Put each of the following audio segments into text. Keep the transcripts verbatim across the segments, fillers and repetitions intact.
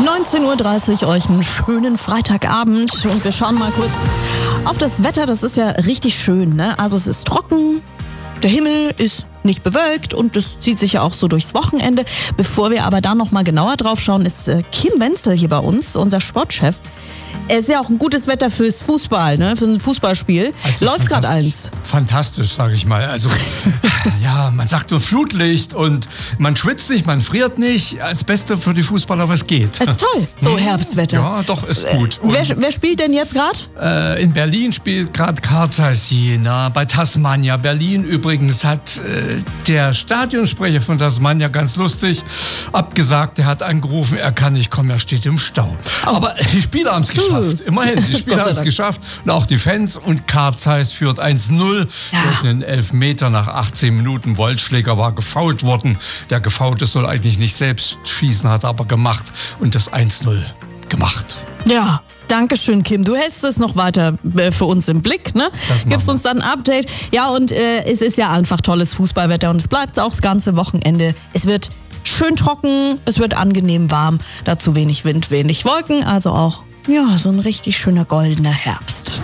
neunzehn Uhr dreißig, euch einen schönen Freitagabend und wir schauen mal kurz auf das Wetter. Das ist ja richtig schön, ne? Also es ist trocken, der Himmel ist nicht bewölkt und das zieht sich ja auch so durchs Wochenende. Bevor wir aber da noch mal genauer drauf schauen, ist Kim Wenzel hier bei uns, unser Sportchef. Es ist ja auch ein gutes Wetter fürs Fußball, ne? Für ein Fußballspiel. Also läuft gerade eins. Fantastisch, sage ich mal. Also ja, man sagt so Flutlicht und man schwitzt nicht, man friert nicht. Das Beste für die Fußballer, was geht. Es ist toll, so Herbstwetter. Ja, doch, ist gut. Äh, wer, wer spielt denn jetzt gerade? Äh, in Berlin spielt gerade Carl Zeiss Jena, bei Tasmania. Berlin übrigens hat äh, der Stadionsprecher von Tasmania ganz lustig abgesagt. Er hat angerufen, er kann nicht kommen, er steht im Stau. Oh. Aber die Spieler haben es geschafft. Immerhin, die Spieler haben es geschafft und auch die Fans. Und Carl Zeiss führt eins null ja. durch einen Elfmeter nach achtzehn Minuten. Wollschläger war gefoult worden. Der Gefoulte soll eigentlich nicht selbst schießen, hat aber gemacht und das eins null gemacht. Ja, danke schön, Kim. Du hältst es noch weiter für uns im Blick, ne? Gibst uns dann ein Update. Ja, und äh, es ist ja einfach tolles Fußballwetter und es bleibt auch das ganze Wochenende. Es wird schön trocken, es wird angenehm warm, dazu wenig Wind, wenig Wolken, also auch ja, so ein richtig schöner goldener Herbst.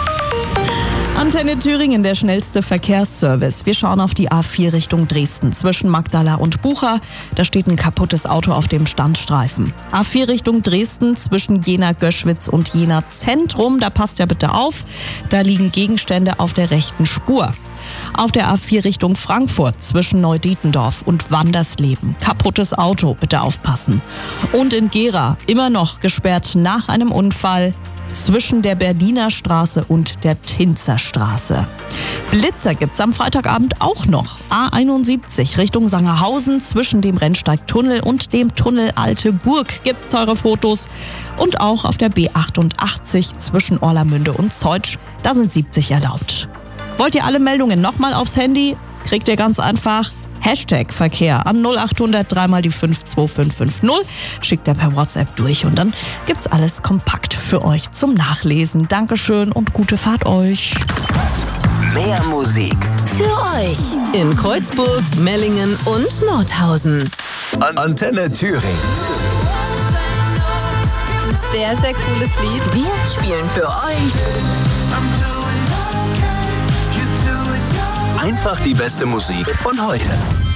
Antenne Thüringen, der schnellste Verkehrsservice. Wir schauen auf die A vier Richtung Dresden. Zwischen Magdala und Bucha, da steht ein kaputtes Auto auf dem Standstreifen. A vier Richtung Dresden zwischen Jena-Göschwitz und Jena-Zentrum, da passt ja bitte auf, da liegen Gegenstände auf der rechten Spur. Auf der A vier Richtung Frankfurt zwischen Neudietendorf und Wandersleben. Kaputtes Auto, bitte aufpassen. Und in Gera immer noch gesperrt nach einem Unfall zwischen der Berliner Straße und der Tinzer Straße. Blitzer gibt's am Freitagabend auch noch. A einundsiebzig Richtung Sangerhausen zwischen dem Rennsteigtunnel und dem Tunnel Alte Burg gibt's teure Fotos. Und auch auf der B achtundachtzig zwischen Orlamünde und Zeutsch, da sind siebzig erlaubt. Wollt ihr alle Meldungen nochmal aufs Handy? Kriegt ihr ganz einfach Hashtag Verkehr an null achthundert dreimal die fünf zwei fünf fünf null. Schickt er per WhatsApp durch und dann gibt's alles kompakt für euch zum Nachlesen. Dankeschön und gute Fahrt euch. Mehr Musik für euch in Kreuzburg, Mellingen und Nordhausen. An Antenne Thüringen. Sehr, sehr cooles Lied. Wir spielen für euch Einfach die beste Musik von heute.